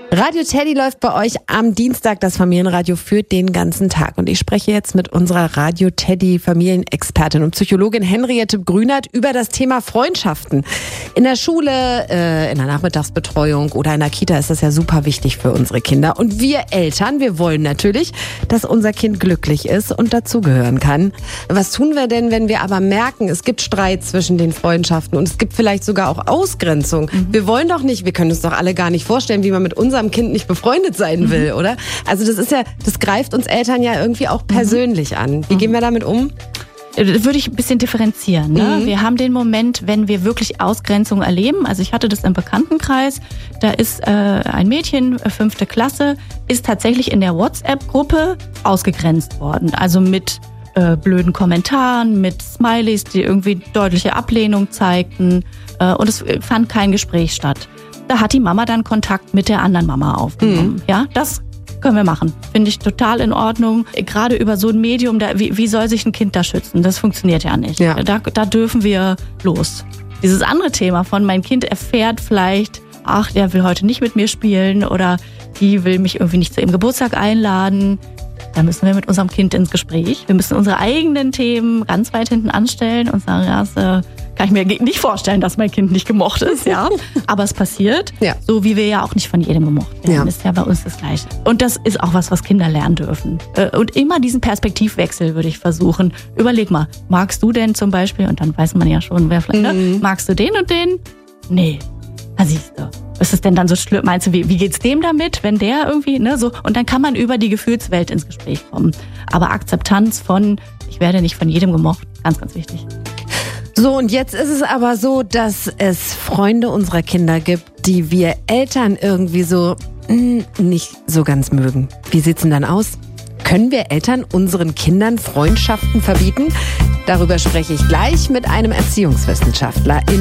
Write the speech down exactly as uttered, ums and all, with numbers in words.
Radio Teddy läuft bei euch am Dienstag, das Familienradio für den ganzen Tag. Und ich spreche jetzt mit unserer Radio Teddy Familienexpertin und Psychologin Henriette Grünert über das Thema Freundschaften. In der Schule, äh, in der Nachmittagsbetreuung oder in der Kita ist das ja super wichtig für unsere Kinder. Und wir Eltern, wir wollen natürlich, dass unser Kind glücklich ist und dazugehören kann. Was tun wir denn, wenn wir aber merken, es gibt Streit zwischen den Freundschaften und es gibt vielleicht sogar auch Ausgrenzung? Mhm. Wir wollen doch nicht, wir können uns doch alle gar nicht vorstellen, wie man mit unserem Kind nicht befreundet sein will, mhm. oder? Also das ist ja, das greift uns Eltern ja irgendwie auch persönlich mhm. an. Wie mhm. gehen wir damit um? Das würde ich ein bisschen differenzieren. Ne? Mhm. Wir haben den Moment, wenn wir wirklich Ausgrenzung erleben. Also ich hatte das im Bekanntenkreis. Da ist äh, ein Mädchen, fünfte Klasse, ist tatsächlich in der WhatsApp-Gruppe ausgegrenzt worden. Also mit äh, blöden Kommentaren, mit Smileys, die irgendwie deutliche Ablehnung zeigten. Äh, und es fand kein Gespräch statt. Da hat die Mama dann Kontakt mit der anderen Mama aufgenommen. Mhm. Ja, das können wir machen. Finde ich total in Ordnung. Gerade über so ein Medium, da, wie, wie soll sich ein Kind da schützen? Das funktioniert ja nicht. Ja. Da, da dürfen wir los. Dieses andere Thema von mein Kind erfährt vielleicht, ach, der will heute nicht mit mir spielen oder die will mich irgendwie nicht zu ihrem Geburtstag einladen. Da müssen wir mit unserem Kind ins Gespräch. Wir müssen unsere eigenen Themen ganz weit hinten anstellen und sagen, ja, das äh, kann ich mir nicht vorstellen, dass mein Kind nicht gemocht ist, ja. Aber es passiert, ja. So wie wir ja auch nicht von jedem gemocht werden. Ja. Ist ja bei uns das Gleiche. Und das ist auch was, was Kinder lernen dürfen. Und immer diesen Perspektivwechsel würde ich versuchen. Überleg mal, magst du denn zum Beispiel, und dann weiß man ja schon, wer vielleicht, mhm. ne? Magst du den und den? Nee. Da siehst du. Ist es denn dann so schlimm? Meinst du, wie, wie geht's dem damit, wenn der irgendwie, ne, so? Und dann kann man über die Gefühlswelt ins Gespräch kommen. Aber Akzeptanz von, ich werde nicht von jedem gemocht, ganz, ganz wichtig. So, und jetzt ist es aber so, dass es Freunde unserer Kinder gibt, die wir Eltern irgendwie so mh, nicht so ganz mögen. Wie sieht's denn dann aus? Können wir Eltern unseren Kindern Freundschaften verbieten? Darüber spreche ich gleich mit einem Erziehungswissenschaftler.